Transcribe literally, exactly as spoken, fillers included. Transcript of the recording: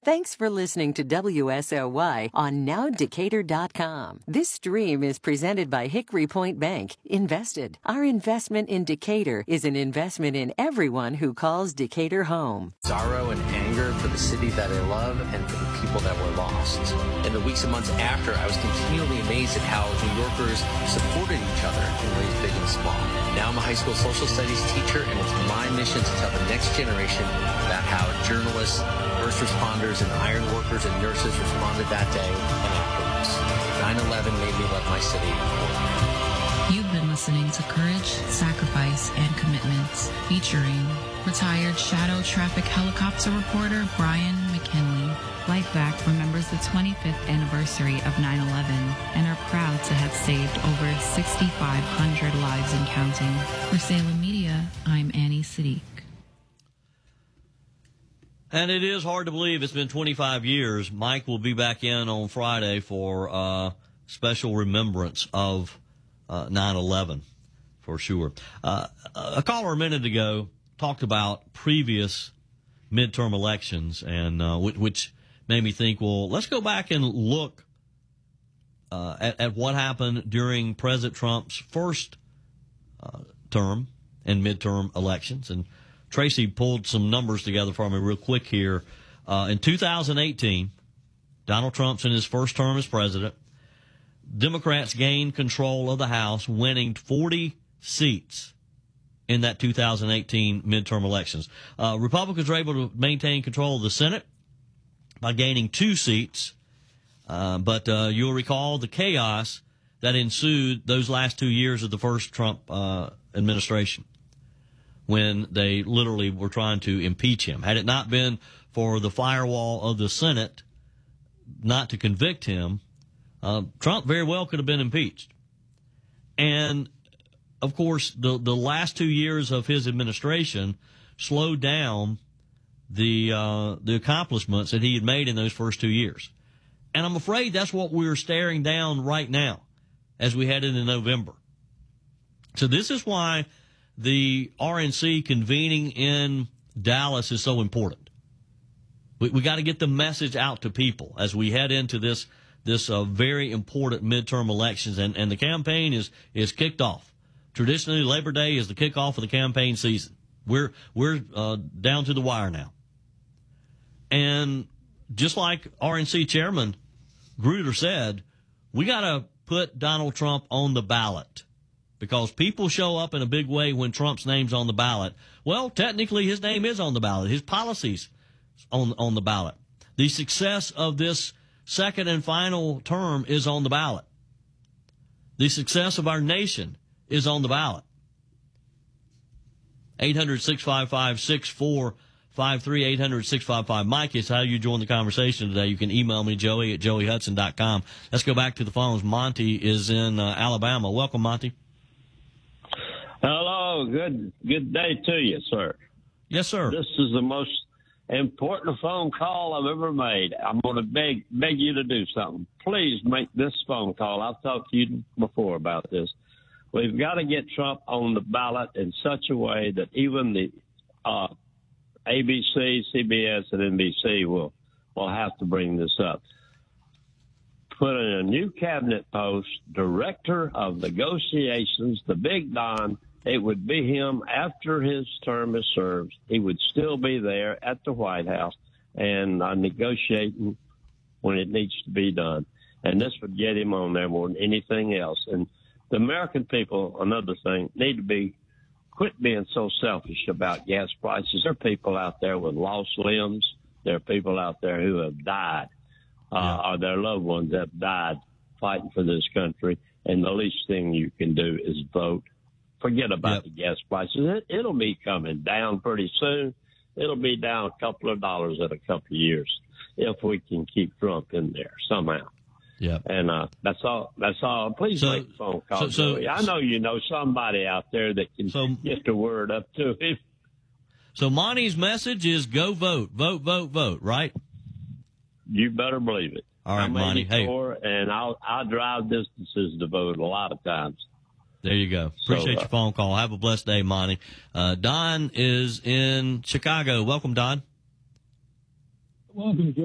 Thanks for listening to W S L Y on now decatur dot com. This stream is presented by Hickory Point Bank. Invested. Our investment in Decatur is an investment in everyone who calls Decatur home. Sorrow and anger for the city that I love and for the people that were lost. In the weeks and months after, I was continually amazed at how New Yorkers supported each other in ways big and small. Now I'm a high school social studies teacher, and it's my mission to tell the next generation about how journalists, first responders, and iron workers and nurses responded that day and afterwards. nine eleven made me love my city. You've been listening to Courage, Sacrifice, and Commitments, featuring retired Shadow Traffic Helicopter reporter Brian McKinley. LifeVac remembers the twenty-fifth anniversary of nine eleven and are proud to have saved over sixty-five hundred lives and counting. For Salem Media, I'm Annie Sadiq. And it is hard to believe it's been twenty-five years. Mike will be back in on Friday for uh, special remembrance of uh, nine eleven, for sure. Uh, a caller a minute ago talked about previous midterm elections, and uh, which, which made me think, well, let's go back and look uh, at, at what happened during President Trump's first uh, term and midterm elections. And Tracy pulled some numbers together for me real quick here. Uh, in two thousand eighteen, Donald Trump's in his first term as president. Democrats gained control of the House, winning forty seats in that two thousand eighteen midterm elections. Uh, Republicans were able to maintain control of the Senate by gaining two seats. Uh, but uh, you'll recall the chaos that ensued those last two years of the first Trump uh, administration, when they literally were trying to impeach him. Had it not been for the firewall of the Senate not to convict him, uh, Trump very well could have been impeached. And, of course, the, the last two years of his administration slowed down the uh, the accomplishments that he had made in those first two years. And I'm afraid that's what we're staring down right now as we head into November. So this is why the R N C convening in Dallas is so important. We, we got to get the message out to people as we head into this this uh, very important midterm elections, and, and the campaign is is kicked off. Traditionally, Labor Day is the kickoff of the campaign season. We're we're uh, down to the wire now, and just like R N C Chairman Grutter said, we got to put Donald Trump on the ballot. Because people show up in a big way when Trump's name's on the ballot. Well, technically his name is on the ballot. His policies on on the ballot. The success of this second and final term is on the ballot. The success of our nation is on the ballot. eight hundred, six five five, six four five three, eight hundred, six five five. Mike, it's how you join the conversation today. You can email me, Joey at joey hudson dot com. Let's go back to the phones. Monty is in uh, Alabama. Welcome, Monty. Hello, good good day to you, sir. Yes, sir. This is the most important phone call I've ever made. I'm going to beg beg you to do something. Please make this phone call. I've talked to you before about this. We've got to get Trump on the ballot in such a way that even the uh, A B C, C B S, and N B C will will have to bring this up. Put in a new cabinet post, director of negotiations, the big Don. It would be him after his term is served. He would still be there at the White House and uh, negotiating when it needs to be done. And this would get him on there more than anything else. And the American people, another thing, need to be quit being so selfish about gas prices. There are people out there with lost limbs. There are people out there who have died, uh, yeah. or their loved ones have died fighting for this country. And the least thing you can do is vote. Forget about yep. the gas prices. It, it'll be coming down pretty soon. It'll be down a couple of dollars in a couple of years if we can keep Trump in there somehow. Yeah. And uh, that's all. That's all. Please so, make a phone call. So, so, I know you know somebody out there that can so, get the word up to him. So Monty's message is go vote, vote, vote, vote. Right? You better believe it. All right, I'm Monty. Hey, and I'll I'll drive distances to vote a lot of times. There you go. Appreciate so, uh, your phone call. Have a blessed day, Monty. Uh, Don is in Chicago. Welcome, Don. Welcome, Joe.